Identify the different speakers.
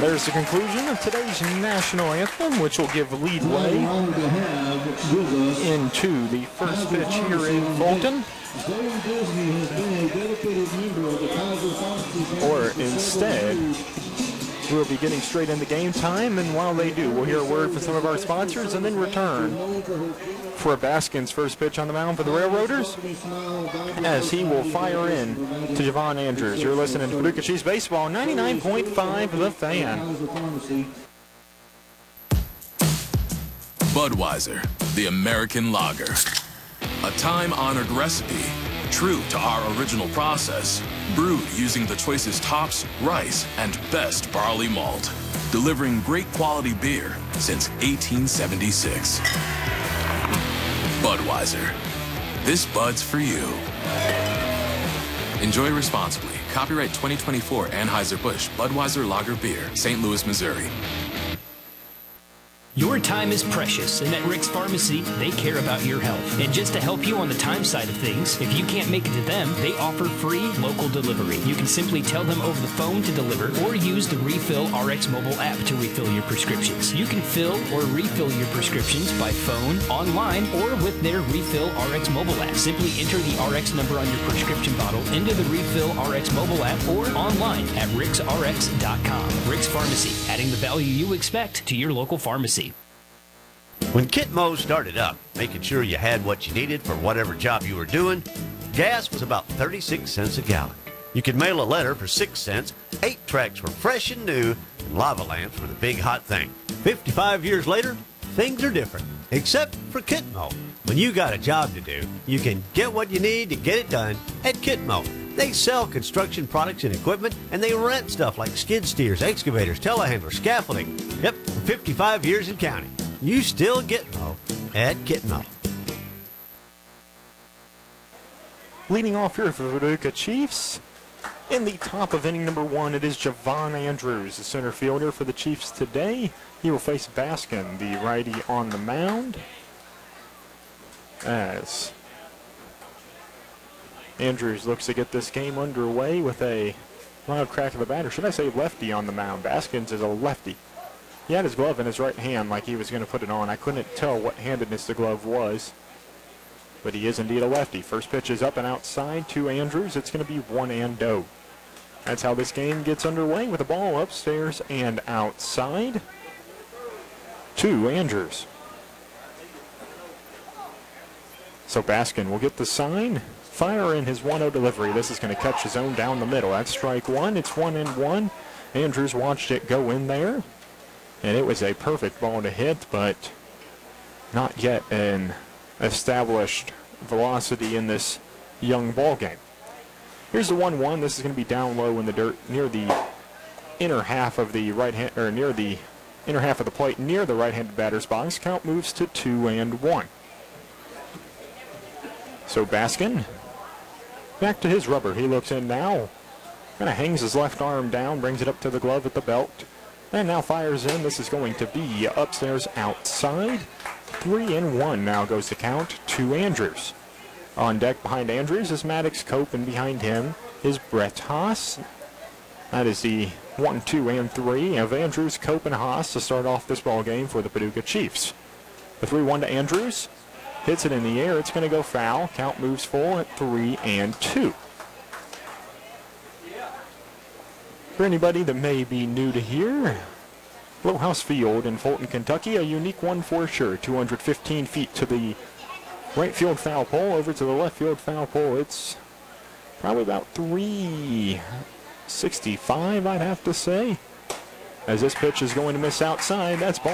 Speaker 1: there's the conclusion of today's national anthem, which will give leadway into the first pitch here in Fulton. Or instead, we'll be getting straight into game time, and while they do, we'll hear a word from some of our sponsors and then return for Baskin's first pitch on the mound for the Railroaders, as he will fire in to Javon Andrews. You're listening to Paducah Chiefs Baseball, 99.5 The Fan.
Speaker 2: Budweiser, the American lager. A time-honored recipe, true to our original process, brewed using the choicest hops, rice, and best barley malt, delivering great quality beer since 1876. Budweiser. This Bud's for you. Enjoy responsibly. Copyright 2024 Anheuser-Busch Budweiser Lager Beer, St. Louis, Missouri.
Speaker 3: Your time is precious, and at Rick's Pharmacy, they care about your health. And just to help you on the time side of things, if you can't make it to them, they offer free local delivery. You can simply tell them over the phone to deliver or use the Refill RX mobile app to refill your prescriptions. You can fill or refill your prescriptions by phone, online, or with their Refill RX mobile app. Simply enter the RX number on your prescription bottle into the Refill RX mobile app or online at ricksrx.com. Rick's Pharmacy, adding the value you expect to your local pharmacy.
Speaker 4: When Kitmo started up, making sure you had what you needed for whatever job you were doing, gas was about 36 cents a gallon. You could mail a letter for 6 cents, 8 tracks were fresh and new, and lava lamps were the big hot thing. 55 years later, things are different, except for Kitmo. When you got a job to do, you can get what you need to get it done at Kitmo. They sell construction products and equipment, and they rent stuff like skid steers, excavators, telehandlers, scaffolding. Yep, for 55 years and counting. You still get Mo at Kitmo.
Speaker 1: Leading off here for the Paducah Chiefs, in the top of inning number 1, it is Javon Andrews, the center fielder for the Chiefs today. He will face Baskin, the righty, on the mound, as Andrews looks to get this game underway with a loud crack of the bat, or should I say lefty on the mound. Baskins is a lefty. He had his glove in his right hand like he was going to put it on. I couldn't tell what handedness the glove was, but he is indeed a lefty. First pitch is up and outside to Andrews. It's going to be 1-0. That's how this game gets underway, with the ball upstairs and outside to Andrews. So Baskin will get the sign, fire in his 1-0 delivery. This is going to catch his own down the middle. That's strike one. It's 1-1. Andrews watched it go in there, and it was a perfect ball to hit, but not yet an established velocity in this young ball game. Here's the 1-1. This is going to be down low in the dirt near the inner half of the right hand, or near the inner half of the plate, near the right-handed batter's box. Count moves to 2-1. So Baskin back to his rubber. He looks in now, kind of hangs his left arm down, brings it up to the glove at the belt, and now fires in. This is going to be upstairs outside. 3-1 now goes the count to Andrews. On deck behind Andrews is Maddox Cope, and behind him is Brett Haas. That is the 1, 2, and 3 of Andrews, Cope, and Haas to start off this ball game for the Paducah Chiefs. The 3-1 to Andrews. Hits it in the air. It's going to go foul. Count moves full at 3-2. For anybody that may be new to here, Lowhouse Field in Fulton, Kentucky, a unique one for sure. 215 feet to the right field foul pole. Over to the left field foul pole, it's probably about 365, I'd have to say. As this pitch is going to miss outside, that's ball.